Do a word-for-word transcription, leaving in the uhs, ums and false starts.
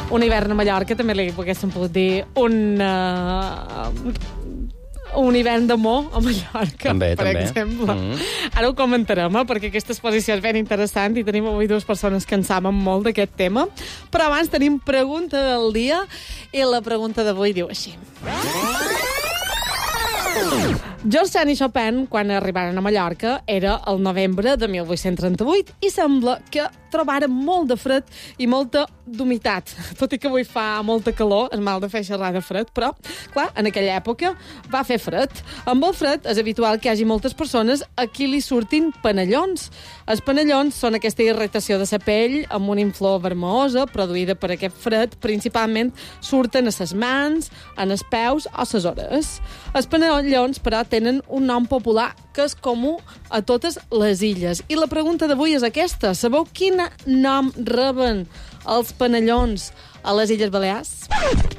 un hivern a Mallorca també li poguéssim pogut dir un... Uh, un hivern d'amor a Mallorca, també, per també. exemple. Mm. Ara ho comentarem, eh, perquè aquesta exposició és ben interessant i tenim avui dues persones que en saben molt d'aquest tema. Però abans tenim pregunta del dia i la pregunta d'avui diu així. George Sand i Chopin, quan arribaren a Mallorca, era el novembre de mil vuit-cents trenta-vuit i sembla que trobaren molt de fred i molta d'humitat. Tot i que avui fa molta calor, és mal de fer xerrar de fred, però, clar, en aquella època va fer fred. Amb el fred és habitual que hi hagi moltes persones a qui li surtin panellons. Els panellons són aquesta irritació de la pell amb una inflor vermellosa produïda per aquest fred. Principalment surten a les mans, en els peus o les ores. Els panellons, però, tenen un nom popular que és comú a totes les illes. I la pregunta d'avui és aquesta. Sabeu quin nom reben els panellons a les Illes Balears?